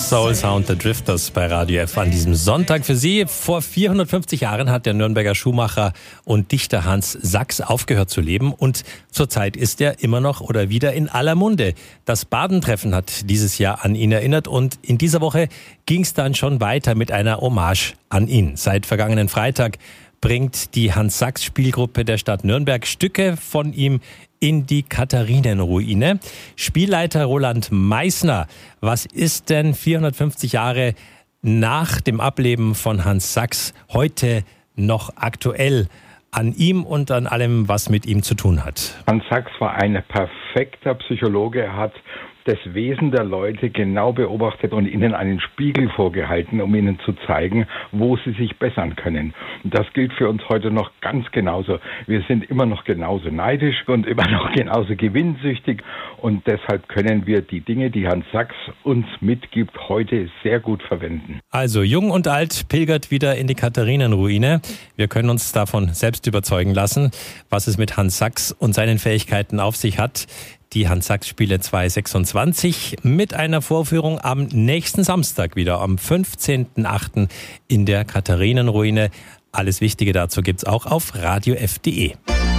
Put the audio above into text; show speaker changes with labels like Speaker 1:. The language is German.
Speaker 1: Soul Sound der Drifters bei Radio F an diesem Sonntag für Sie. Vor 450 Jahren hat der Nürnberger Schuhmacher und Dichter Hans Sachs aufgehört zu leben und zurzeit ist er immer noch oder wieder in aller Munde. Das Badentreffen hat dieses Jahr an ihn erinnert und in dieser Woche ging es dann schon weiter mit einer Hommage an ihn. Seit vergangenen Freitag bringt die Hans-Sachs-Spielgruppe der Stadt Nürnberg Stücke von ihm in die Katharinenruine. Spielleiter Roland Meissner, was ist denn 450 Jahre nach dem Ableben von Hans Sachs heute noch aktuell an ihm und an allem, was mit ihm zu tun hat?
Speaker 2: Hans Sachs war ein perfekter Psychologe. Er hat das Wesen der Leute genau beobachtet und ihnen einen Spiegel vorgehalten, um ihnen zu zeigen, wo sie sich bessern können. Und das gilt für uns heute noch ganz genauso. Wir sind immer noch genauso neidisch und immer noch genauso gewinnsüchtig und deshalb können wir die Dinge, die Hans Sachs uns mitgibt, heute sehr gut verwenden.
Speaker 1: Also jung und alt pilgert wieder in die Katharinenruine. Wir können uns davon selbst überzeugen lassen, was es mit Hans Sachs und seinen Fähigkeiten auf sich hat. Die Hans-Sachs-Spiele 2026 mit einer Vorführung am nächsten Samstag wieder, am 15.08. in der Katharinenruine. Alles Wichtige dazu gibt's auch auf radiof.de.